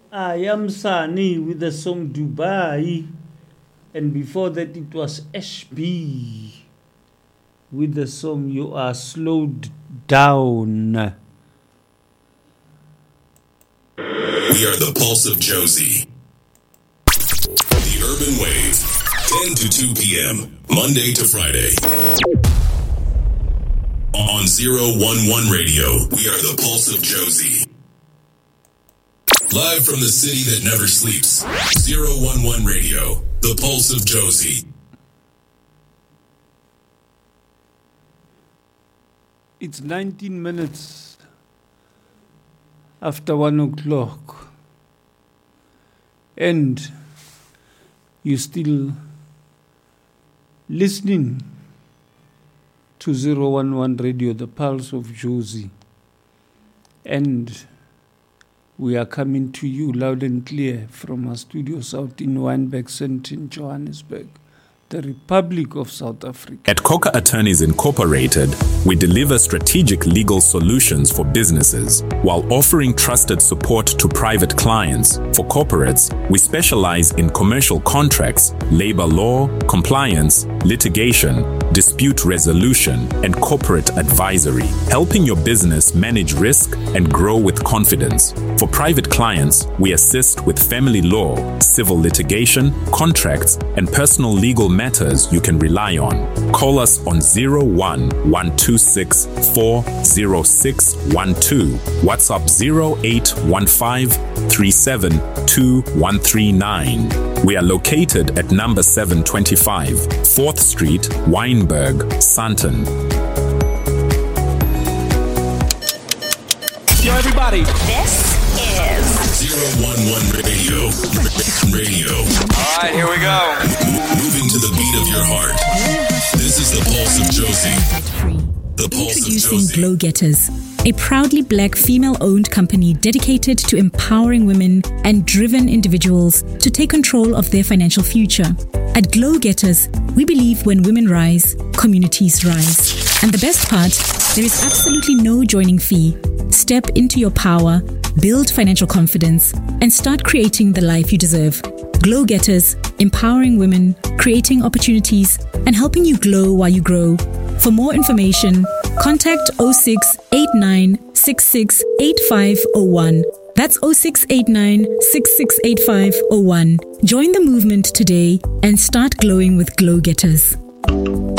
I am Sunny with the song Dubai. And before that it was SB with the song You Are Slowed Down. We are the Pulse of Josie. The Urban Wave, 10 to 2 p.m., Monday to Friday. On 011 Radio, we are the Pulse of Josie. Live from the city that never sleeps. 011 Radio, the Pulse of Josie. It's 19 minutes after 1 o'clock. And you're still listening to 011 Radio, the Pulse of Josie. And we are coming to you loud and clear from our studios out in Wynberg Center in Johannesburg, the Republic of South Africa. At Coca Attorneys Incorporated, we deliver strategic legal solutions for businesses while offering trusted support to private clients. For corporates, we specialize in commercial contracts, labor law, compliance, litigation, dispute resolution, and corporate advisory, helping your business manage risk and grow with confidence. For private clients, we assist with family law, civil litigation, contracts, and personal legal matters you can rely on. Call us on 01126406112, WhatsApp 0815372139. We are located at number 725, 4th Street, Wynberg, Sandton. Yo, everybody. This is 011 Radio. All right, here we go. Moving to the beat of your heart. This is the Pulse of Josie. The Pulse of Introducing Josie. Glow Getters, a proudly black female-owned company dedicated to empowering women and driven individuals to take control of their financial future. At Glow Getters, we believe when women rise, communities rise. And the best part, there is absolutely no joining fee. Step into your power, build financial confidence, and start creating the life you deserve. Glow Getters, empowering women, creating opportunities, and helping you glow while you grow. For more information, contact 0689 668501. That's 0689 668501. Join the movement today and start glowing with Glow Getters.